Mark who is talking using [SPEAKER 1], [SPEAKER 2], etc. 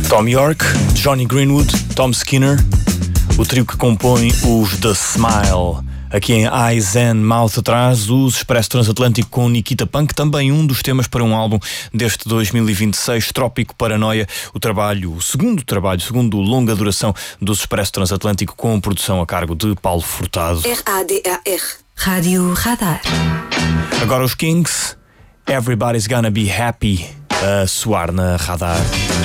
[SPEAKER 1] Thom Yorke, Johnny Greenwood, Tom Skinner, o trio que compõe os The Smile. Aqui em Eyes and Mouth atrás, os Expresso Transatlântico com Nikita Punk, também um dos temas para um álbum deste 2026, Trópico Paranoia, o segundo longa duração dos Expresso Transatlântico, com produção a cargo de Paulo Furtado.
[SPEAKER 2] RADAR, Rádio Radar.
[SPEAKER 1] Agora os Kings, Everybody's Gonna Be Happy, a soar na Radar.